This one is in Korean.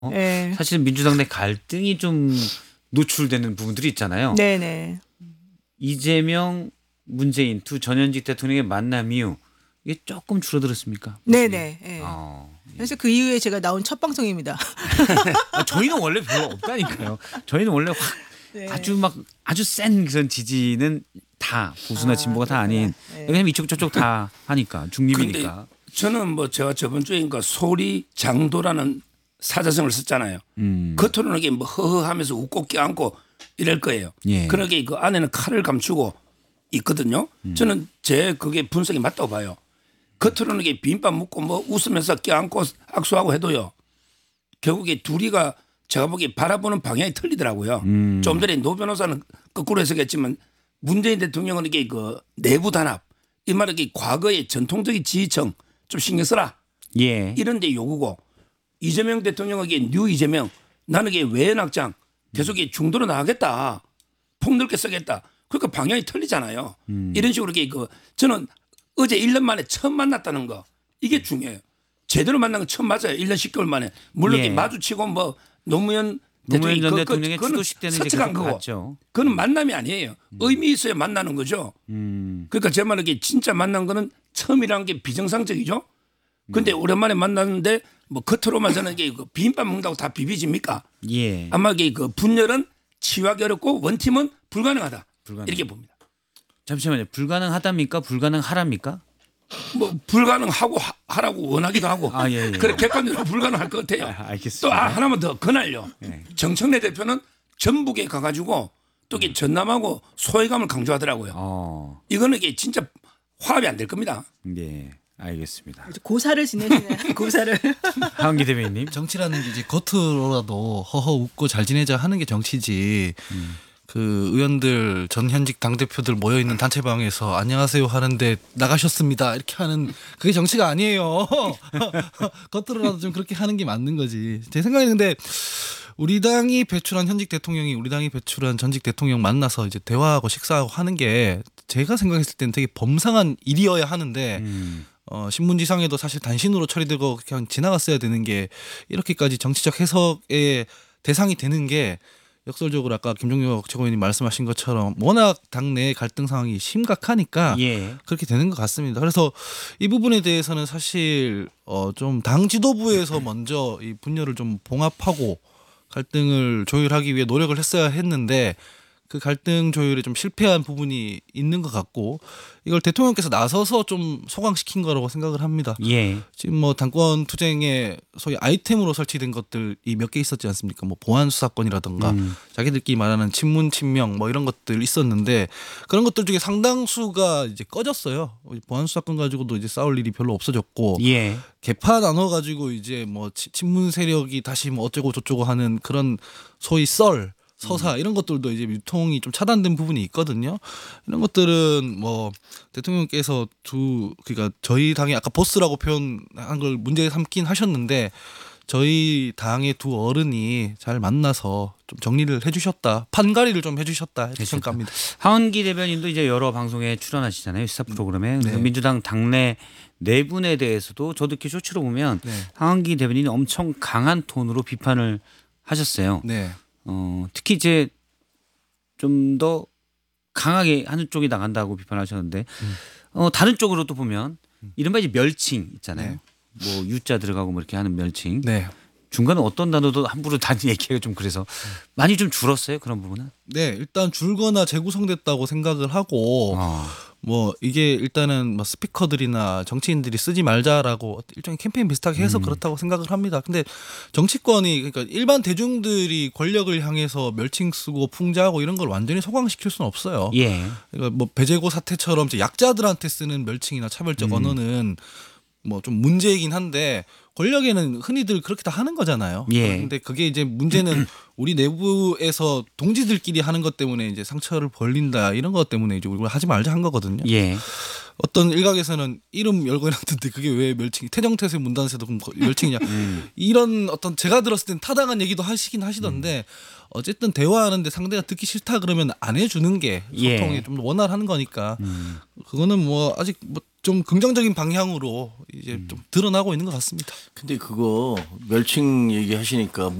네. 사실 민주당 내 갈등이 좀 노출되는 부분들이 있잖아요. 네네. 이재명, 문재인 두 전현직 대통령의 만남 이후 이게 조금 줄어들었습니까? 네네. 네. 예. 그래서 그 이후에 제가 나온 첫 방송입니다. 저희는 원래 별로 없다니까요. 저희는 원래 확 네. 아주 센 그런 지지는 다 보수나 진보가 다 아닌. 네. 왜냐면 이쪽 저쪽 다 하니까 중립이니까. 근데 저는 뭐 제가 저번 주에인가 소리 장도라는 사자성을 썼잖아요. 겉으로는 이게 뭐 허허하면서 웃고 껴안고 이럴 거예요. 예. 그러게 그 안에는 칼을 감추고 있거든요. 저는 제 그게 분석이 맞다고 봐요. 겉으로는 이게 비빔밥 먹고 뭐 웃으면서 껴안고 악수하고 해도요. 결국에 둘이가 제가 보기에 바라보는 방향이 틀리더라고요. 좀 전에 노 변호사는 거꾸로 해석했지만 문재인 대통령은 이게 그 내부 단합 이 말은 이게 과거의 전통적인 지지층 좀 신경 써라 예. 이런 데 요구고 이재명 대통령은 이게 뉴 이재명 나는 이게 외연 확장 계속 이게 중도로 나가겠다 폭넓게 쓰겠다 그러니까 방향이 틀리잖아요. 이런 식으로 이게 그 저는 어제 1년 만에 처음 만났다는 거 이게 중요해요. 제대로 만난 건 처음 맞아요. 1년 10개월 만에 물론 예. 이게 마주치고 뭐 노무현 노무현 전 대통령이 대통령의 그거는 추도식 때는 이제 서측한 계속 거고 봤죠. 그건 만남이 아니에요. 의미 있어야 만나는 거죠. 그러니까 제 말은 이게 진짜 만난 거는 처음이라는 게 비정상적이죠. 근데 오랜만에 만났는데 뭐 겉으로만 저는 이게 그 비빔밥 먹는다고 다 비비집니까? 예. 아마 이게 그 분열은 치유하기 어렵고 원팀은 불가능하다. 불가능. 이렇게 봅니다. 잠시만요. 불가능하답니까? 불가능하랍니까? 뭐 불가능하고 하라고 원하기도 하고 아, 예, 예. 그래 객관적으로 불가능할 것 같아요. 알겠습니다. 또 하나만 더 권할요. 네. 정청래 대표는 전북에 가가지고 또 이게 전남하고 소외감을 강조하더라고요. 이거는 이게 진짜 화합이 안 될 겁니다. 예. 알겠습니다. 고사를 지내시네요. 고사를. 하은기 대변인님. 정치라는 게 이제 겉으로라도 허허 웃고 잘 지내자 하는 게 정치지. 그 의원들 전현직 당대표들 모여 있는 단체방에서 안녕하세요 하는데 나가셨습니다 이렇게 하는 그게 정치가 아니에요. 겉으로라도 좀 그렇게 하는 게 맞는 거지. 제 생각에는 근데 우리 당이 배출한 현직 대통령이 우리 당이 배출한 전직 대통령 만나서 이제 대화하고 식사하고 하는 게 제가 생각했을 때는 되게 범상한 일이어야 하는데 신문지상에도 사실 단신으로 처리되고 그냥 지나갔어야 되는 게 이렇게까지 정치적 해석의 대상이 되는 게 역설적으로 아까 김종혁 최고위원님 말씀하신 것처럼 워낙 당내 갈등 상황이 심각하니까 예. 그렇게 되는 것 같습니다. 그래서 이 부분에 대해서는 사실 좀 당 지도부에서 먼저 이 분열을 좀 봉합하고 갈등을 조율하기 위해 노력을 했어야 했는데 그 갈등 조율에 좀 실패한 부분이 있는 것 같고 이걸 대통령께서 나서서 좀 소강시킨 거라고 생각을 합니다. 예. 지금 뭐 당권 투쟁에 소위 아이템으로 설치된 것들이 몇 개 있었지 않습니까? 뭐 보안 수사권이라든가 자기들끼리 말하는 친문 친명 뭐 이런 것들 있었는데 그런 것들 중에 상당수가 이제 꺼졌어요. 보안 수사권 가지고도 이제 싸울 일이 별로 없어졌고 예. 개파 나눠 가지고 이제 뭐 친문 세력이 다시 뭐 어쩌고 저쩌고 하는 그런 소위 서사 이런 것들도 이제 유통이 좀 차단된 부분이 있거든요. 이런 것들은 뭐 대통령께서 그러니까 저희 당의 아까 보스라고 표현한 걸 문제 삼긴 하셨는데 저희 당의 두 어른이 잘 만나서 좀 정리를 해주셨다, 판가리를 좀 해주셨다 이렇게 생각합니다. 하은기 대변인도 이제 여러 방송에 출연하시잖아요. 시사 프로그램에. 네. 민주당 당내 내분에 대해서도 저도 이렇게 쇼츠로 보면 네. 하은기 대변인이 엄청 강한 톤으로 비판을 하셨어요. 네. 특히 이제 좀 더 강하게 하는 쪽이 나간다고 비판하셨는데 다른 쪽으로 또 보면 이른바 이제 멸칭 있잖아요. 네. 뭐 유자 들어가고 뭐 이렇게 하는 멸칭. 네. 중간에 어떤 단어도 함부로 단지 얘기하기가 좀 그래서 많이 좀 줄었어요. 그런 부분은. 네, 일단 줄거나 재구성됐다고 생각을 하고 뭐 이게 일단은 뭐 스피커들이나 정치인들이 쓰지 말자라고 일종의 캠페인 비슷하게 해서 그렇다고 생각을 합니다. 근데 정치권이 그러니까 일반 대중들이 권력을 향해서 멸칭 쓰고 풍자하고 이런 걸 완전히 소강시킬 수는 없어요. 예. 그러니까 뭐 배제고 사태처럼 이제 약자들한테 쓰는 멸칭이나 차별적 언어는 뭐 좀 문제이긴 한데 권력에는 흔히들 그렇게 다 하는 거잖아요. 예. 근데 그게 이제 문제는 우리 내부에서 동지들끼리 하는 것 때문에 이제 상처를 벌린다 이런 것 때문에 이제 우리가 하지 말자 한 거거든요. 예. 어떤 일각에서는 이름 열고 해놨는데 그게 왜 멸칭이 태정태세 문단세도 그럼 멸칭이냐 이런 어떤 제가 들었을 땐 타당한 얘기도 하시긴 하시던데 어쨌든 대화하는데 상대가 듣기 싫다 그러면 안 해주는 게 소통이 예. 좀 원활한 거니까 그거는 뭐 아직 뭐 좀 긍정적인 방향으로 이제 좀 드러나고 있는 것 같습니다. 근데 그거 멸칭 얘기하시니까